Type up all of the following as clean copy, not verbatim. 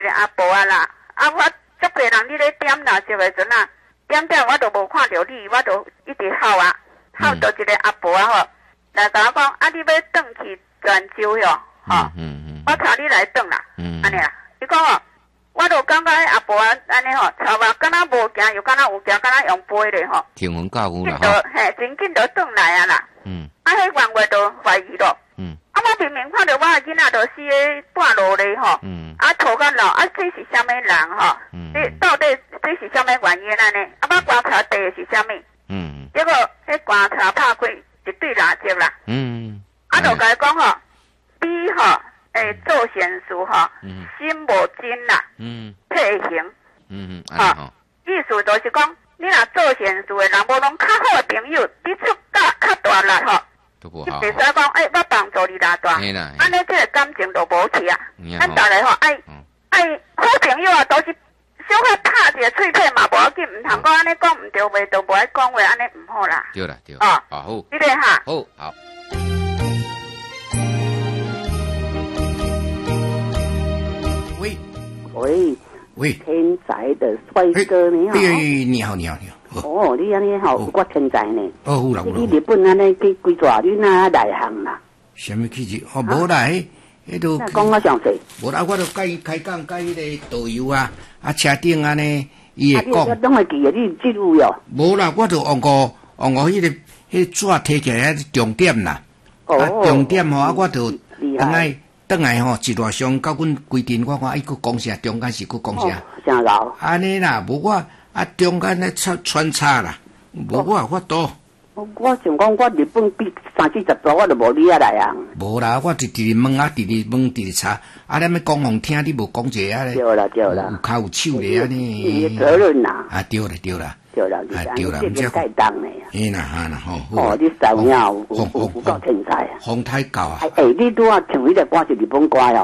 个阿婆啊啦，啊我足多人你咧点啦，这个阵啊，点我都无看到你，我都一直吼啊，吼到一个阿婆啊吼，来甲我讲啊，你要转去泉州哟，吼，我带你来转啦，安尼啊，伊讲吼，我都感觉阿婆啊，安尼吼，头发敢若无行，又敢若有行，敢若用飞咧吼， 天风教父啦， 嘿，真紧就转来啊啦，啊，迄元月都怀疑咯。啊！我明明看到我的囡仔都死咧半路咧吼，啊头壳老啊，这是啥物人吼？这到底这是啥物原因安尼？啊，我观察第是啥物？结果迄观察拍开一对垃圾啦。啊，就甲伊讲吼，你吼做善事吼，心无真啦，体行。吼，意思就是讲，你若做善事的人，无拢较好的朋友，你出较大力吼。你袂使讲，我帮助你啦，大，安尼这个感情就无去啊。咱大家吼，爱好朋友啊，都是小可拍一个嘴皮嘛，无要紧，唔通讲安尼讲唔对话，就无爱讲话，安尼唔好啦。 对啦，对。 哦， 好， 你咧哈。 好。喂， 天才的帅哥你好。 你好。 哦，你安尼好，有够天才呢。 有啦。 你日本安尼去规抓你哪内行啦？ 什么去去？无啦，迄都。 讲我详细。 无啦，我都开讲甲迄个导游啊，车顶安尼，伊会讲。 我拢会记得你记录哟。 无啦，我就按个迄纸摕起来重点啦。重点吼，我就等来吼，一路上甲阮规定，我看伊佫讲啥，中间是佫讲啥。 真老。 安尼啦，无我中间咧穿插啦，无我法度。 我想讲，我日本比30-40度，我就无你来啊。 无啦，我直问啊，直问直查，咱要讲互听，你无讲者啊咧。 对啦。 有脚有手咧安尼。 责任啦。 对啦。 对啦， 这个该当的呀。 嘿啦吼。 哦，你三样有够天才啊。 洪太教啊。 你拄啊唱迄个歌是日本歌哦。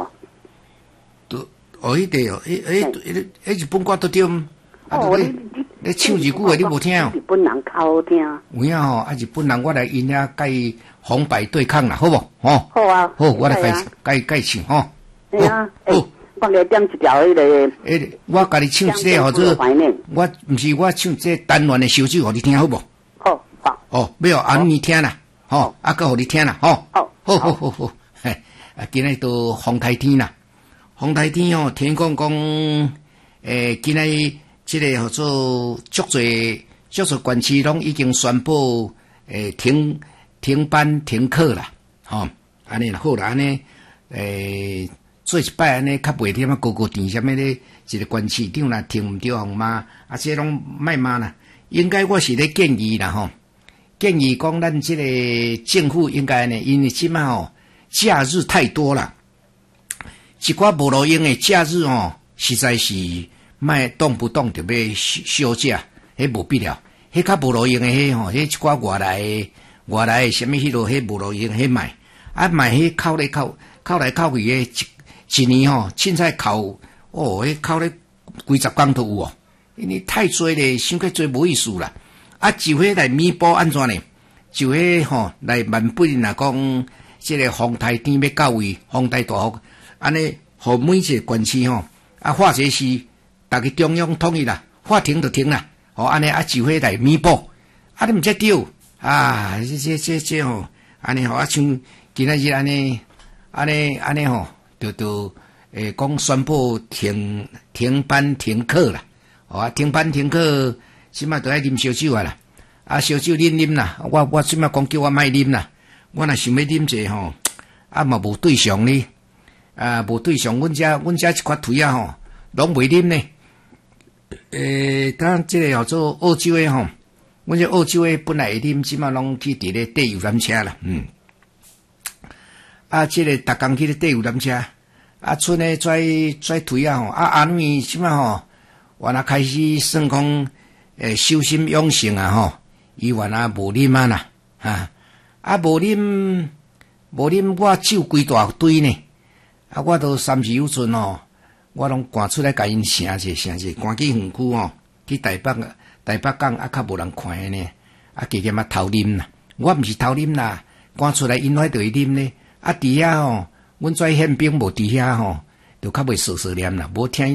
迄个哦，日本歌都对。你唱日句的你无听哦？ 日本人较好听。 有影吼，日本人我来因遐甲伊红白对抗啦，好无？吼。 好啊。 好，我来甲伊唱吼。 对啊。放个点一条迄个。 我甲你唱这个或者我毋是我唱这单元的小曲，互你听好无？ 好。 哦，要按你听啦，吼，搁互你听啦，吼。好。嘿，今日都风台天啦，风台天哦，天讲今日。这个叫做足侪县市拢已经宣布停班停课啦，吼，安尼啦好啦，安尼做一摆安尼较袂忝啊，高甜什么咧，一个县市长啦停毋着互骂，这拢卖骂啦。应该我是咧建议啦吼，建议讲咱这个政府应该呢，因为即摆吼假日太多啦，一寡无路用的假日吼，实在是。卖动不动就要休假，迄无必要。迄较无路用的迄吼，迄一寡外来的什么迄落，迄无路用迄卖，卖迄扣来扣去的，一年吼，凊彩扣迄扣咧几十工都有哦。因为太多咧，伤过多无意思啦。就迄来弥补安怎呢？就迄吼来万不若讲，即个风台天要到位，风台大雨，安尼，互每一个县市吼，或者是。大家中央统一啦，法庭就停啦，安尼就会来弥补，你毋则对这吼，安尼像今仔日安尼吼，就讲宣布停班停课啦，停班停课，即摆都爱啉烧酒啦，烧酒啉啦，我即摆讲叫我莫啉啦，我若想要啉者吼，嘛无对象呢，无对象，阮遮一块腿吼，拢袂啉呢。当这个叫做澳洲的吼，阮这澳洲的本来会啉，即马拢去伫咧搭游览车啦，这个逐工去咧搭游览车，剩诶跩腿吼，安尼即马吼，原来开始算讲修心养性吼，伊原来无啉啦，无啉，我酒规大堆呢，我都三时有阵吼。我拢赶出来甲因城者，赶去园区吼，去台北港较无人看诶呢，加减偷啉啦。我毋是偷啉啦，赶出来因遐就会啉呢。伫遐吼，阮跩宪兵无伫遐吼， 就较袂碎念啦，无听。